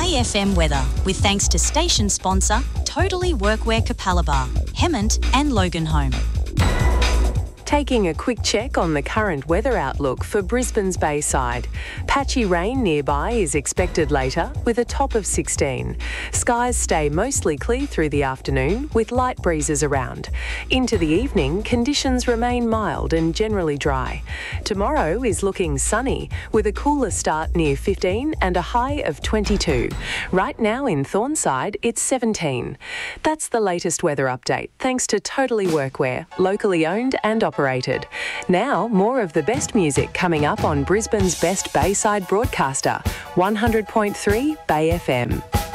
Bay FM weather, with thanks to station sponsor Totally Workwear Capalaba, Hemmant and Loganholme. Taking a quick check on the current weather outlook for Brisbane's Bayside. Patchy rain nearby is expected later, with a top of 16. Skies stay mostly clear through the afternoon, with light breezes around. Into the evening, conditions remain mild and generally dry. Tomorrow is looking sunny, with a cooler start near 15 and a high of 22. Right now in Thornside, it's 17. That's the latest weather update, thanks to Totally Workwear, locally owned and operated. Now, more of the best music coming up on Brisbane's best Bayside broadcaster, 100.3 Bay FM.